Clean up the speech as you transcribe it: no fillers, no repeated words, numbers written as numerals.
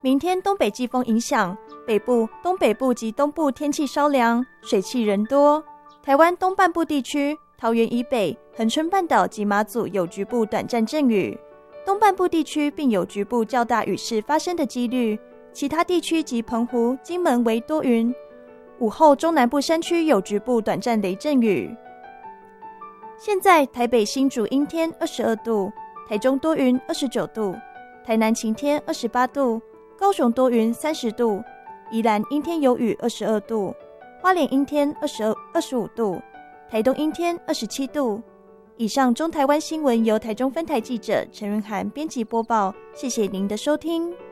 明天东北季风影响，北部、东北部及东部天气稍凉，水汽人多。台湾东半部地区、桃园以北、恒春半岛及马祖有局部短暂阵雨，东半部地区并有局部较大雨势发生的几率，其他地区及澎湖、金门为多云。午后中南部山区有局部短暂雷阵雨。现在台北新竹阴天22度，台中多云29度，台南晴天28度，高雄多云30度，宜兰阴天有雨22度，花莲阴天25度，台东阴天27度。以上中台湾新闻由台中分台记者陈润涵编辑播报，谢谢您的收听。